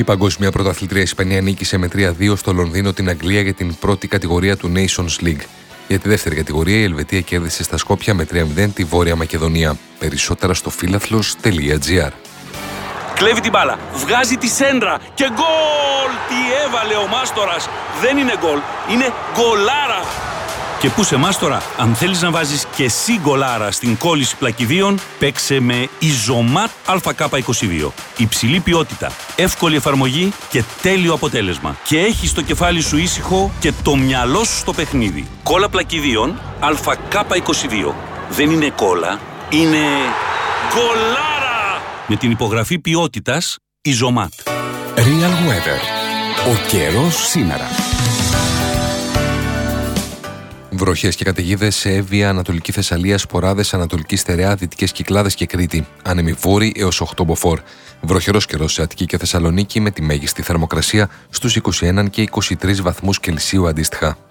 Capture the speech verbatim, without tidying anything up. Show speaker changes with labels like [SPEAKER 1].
[SPEAKER 1] Η παγκόσμια πρωταθλήτρια Ισπανία νίκησε με τρία δύο στο Λονδίνο την Αγγλία για την πρώτη κατηγορία του Nations League. Για τη δεύτερη κατηγορία η Ελβετία κέρδισε στα Σκόπια με τρία μηδέν τη Βόρεια Μακεδονία. Περισσότερα στο φίλαθλος τελεία τζι άρ.
[SPEAKER 2] Κλέβει την μπάλα, βγάζει τη σέντρα και γκολ! Τι έβαλε ο Μάστορας! Δεν είναι γκολ, είναι γκολάρα! Και πού σε Μάστορα, αν θέλεις να βάζεις και εσύ γκολάρα στην κόλληση πλακιδίων, παίξε με Ιζωμάτ Α Κ είκοσι δύο. Υψηλή ποιότητα, εύκολη εφαρμογή και τέλειο αποτέλεσμα. Και έχεις το κεφάλι σου ήσυχο και το μυαλό σου στο παιχνίδι. Κόλλα πλακιδίων Α Κ είκοσι δύο. Δεν είναι κόλλα, είναι γκολάρα! Με την υπογραφή ποιότητας Ιζωμάτ.
[SPEAKER 3] Real Weather. Ο καιρός σήμερα.
[SPEAKER 1] Βροχές και καταιγίδες σε Εύβοια, Ανατολική Θεσσαλία, Σποράδες, Ανατολική Στερεά, Δυτικές Κυκλάδες και Κρήτη. Άνεμοι βόρειοι έως οκτώ μποφόρ. Βροχερός καιρός σε Αττική και Θεσσαλονίκη με τη μέγιστη θερμοκρασία στους είκοσι ένα και είκοσι τρεις βαθμούς Κελσίου αντίστοιχα.